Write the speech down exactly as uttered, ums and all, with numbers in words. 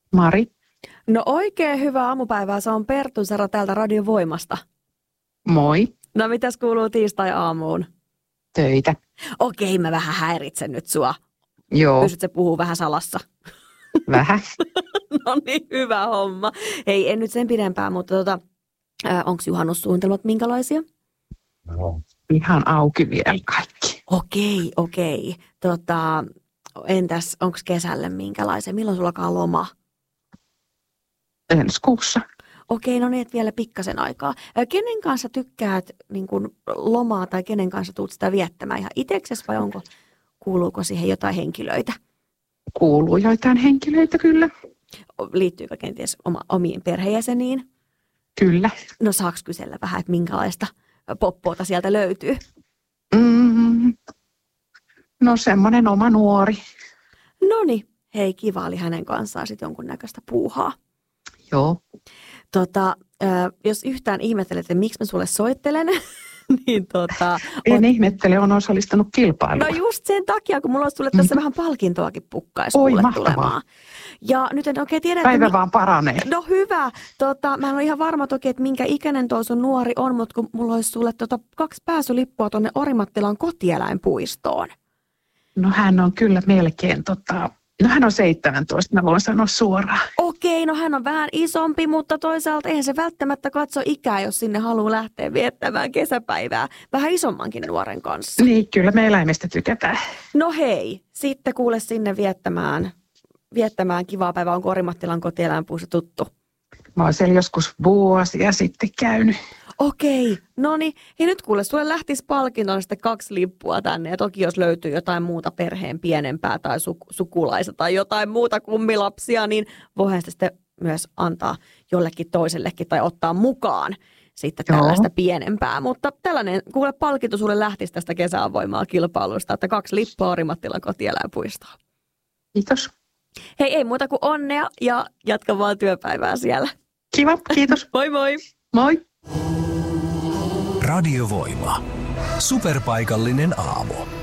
Mari. No oikein hyvää aamupäivää. Se on Perttu Saro täältä Radio Voimasta. Moi. No mitäs kuuluu tiistai-aamuun? Töitä. Okei, mä vähän häiritsen nyt sua. Joo. Pystytkö puhuu vähän salassa? Vähän. No niin, hyvä homma. Hei, en nyt sen pidempään, mutta tota, onko juhannussuunnitelmat minkälaisia? No. Ihan auki vielä kaikki. Okei, okei. Tota, entäs onko kesälle minkälaisia? Milloin sulla alkaa loma? Ensi kuussa. Okei, no niin, et vielä pikkasen aikaa. Kenen kanssa tykkäät niin kun lomaa tai kenen kanssa tuut sitä viettämään? Ihan itseksesi vai onko, kuuluuko siihen jotain henkilöitä? Kuuluu joitain henkilöitä kyllä. Liittyykö kenties oma, omiin perheenjäseniin? Kyllä. No saaks kysellä vähän, että minkälaista poppoota sieltä löytyy? Mm, no semmoinen oma nuori. Noniin, hei kiva oli hänen kanssaan sitten jonkunnäköistä puuhaa. Joo. Tota, äh, jos yhtään ihmettelet, että miksi mä sulle soittelen, niin tota... En on... ihmettele, on osallistunut kilpailuun. No just sen takia, kun mulla olisi tullut tässä mm. vähän palkintoakin pukkaisi Oi, kuule mahtavaa. tulemaan. Ja nyt en oikein tiedä, Päivä että... vaan paranee. No hyvä. Tota, mä en ole ihan varma toki, että minkä ikäinen tuo sun nuori on, mutta kun mulla olisi sulle tota kaksi pääsylippua tuonne Orimattilan kotieläinpuistoon. No hän on kyllä melkein tota... No hän on seitsemäntoista, mä voin sanoa suoraan. Okei, no hän on vähän isompi, mutta toisaalta eihän se välttämättä katso ikää, jos sinne haluaa lähteä viettämään kesäpäivää vähän isommankin nuoren kanssa. Niin, kyllä me eläimistä tykätään. No hei, sitten kuule sinne viettämään, viettämään kivaa päivää. Onko Orimattilan kotieläinpuisto tuttu? Mä oon siellä joskus vuosia sitten käynyt. Okei, no niin. Hei nyt kuule, sulle lähtisi palkintona sitten kaksi lippua tänne. Ja toki jos löytyy jotain muuta perheen pienempää tai su- sukulaista tai jotain muuta kummilapsia, niin voihan sitten myös antaa jollekin toisellekin tai ottaa mukaan sitten tällaista Joo. pienempää. Mutta tällainen kuule palkinto sulle lähtisi tästä kesäavoimaa kilpailusta, että kaksi lippua Orimattilan kotieläinpuistoon. Kiitos. Hei, ei muuta kuin onnea ja jatka vaan työpäivää siellä. Kiva, kiitos. Moi moi. Moi. Radio Voima. Superpaikallinen aamu.